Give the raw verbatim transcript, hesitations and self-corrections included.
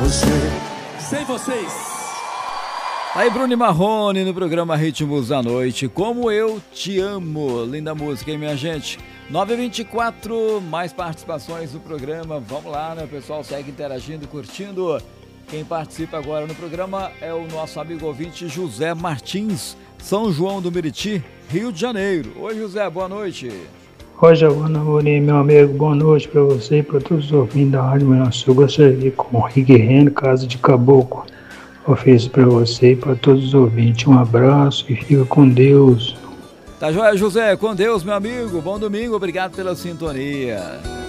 você. Sem vocês. Aí Bruno Marrone no programa Ritmos da Noite, Como Eu Te Amo. Linda música, hein, minha gente? nove e vinte e quatro, mais participações no programa. Vamos lá, né? O pessoal segue interagindo, curtindo. Quem participa agora no programa é o nosso amigo ouvinte José Martins, São João do Meriti, Rio de Janeiro. Oi, José, boa noite. Oi, Giovana Amorim, meu amigo, boa noite para você e para todos os ouvintes da Rádio Manhãsul. Eu gostaria, com o Rick Reno, Casa de Caboclo, ofereço para você e para todos os ouvintes. Um abraço e fica com Deus. Tá joia, José, com Deus, meu amigo. Bom domingo, obrigado pela sintonia.